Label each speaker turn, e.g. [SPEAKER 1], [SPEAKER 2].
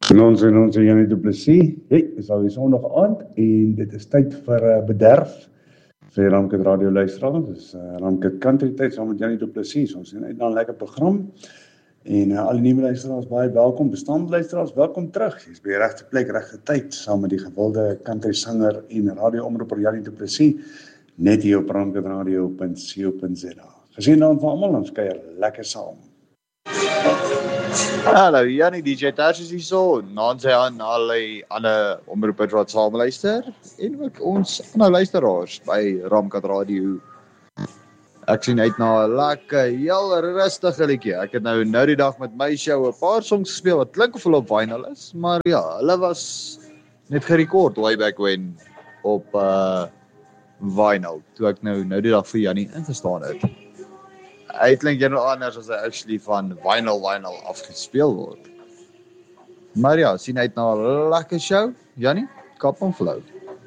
[SPEAKER 1] Ons Janie Du Plessis. Hey, is alweer Sondag aand en dit is tyd vir bederf vir Ramkat Radio luisteraars. Dis Ramkat Country tyd saam met Janie Du Plessis. Ons sien uit na 'n lekker program. En al die nuwe luisteraars baie welkom, bestaande luisteraars welkom terug. Jy's by die regte plek, regte tyd saam met die gewilde country sanger en radio-omroeper Janie Du Plessis net hier op ramkatradio.co.za. Gesien dan van almal, ons kuier lekker saam.
[SPEAKER 2] Hallo Janie, DJ Tarsius hier so, naam sy aan alle ander omroepers wat saam luister en ook ons ander luisteraars by Ramkat Radio. Ek sien uit na 'n lekker, heel rustige liedjie. Ek het nou die dag met my show 'n paar songs gespeel wat klink of hulle op vinyl is, maar ja, hulle was net gerekord way back when op vinyl, toe ek nou die dag vir Janie ingestaan het. Hy klink jy nou anders as hy actually van vinyl afgespeel word. Maar ja, sien uit na 'n lekker show, Janie, kap hom flow.